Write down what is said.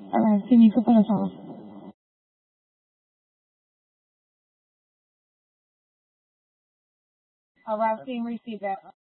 Alright, see you for the phone. Alright, see you receive that.